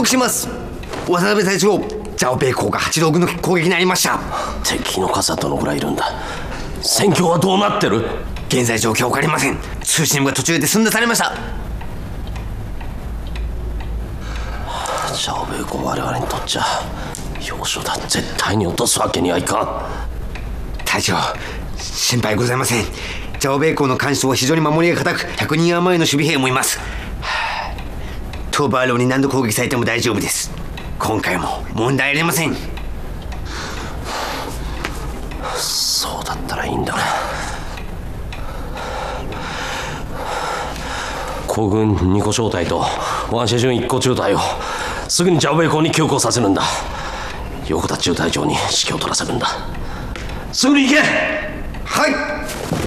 します。渡辺隊長、ザオベイ校が八道軍の攻撃に遭いました。 敵の数はどのぐらいいるんだ。戦況はどうなってる。 現在状況は分かりません。通信部が途中で寸断されました。 ザオベイ校、我々にとっちゃ要所だ。絶対に落とすわけにはいかん。 隊長、心配ございません。ザオベイ校の監視は非常に守りが固く、100人余りの守備兵もいます。トーバーローに何度攻撃されても大丈夫です。今回も問題ありません。 そうだったらいいんだが、皇軍2個小隊とワンシェジュン1個中隊をすぐにザオベイ校に急行させるんだ。横田中隊長に指揮を取らせるんだ。すぐに行け。 はい。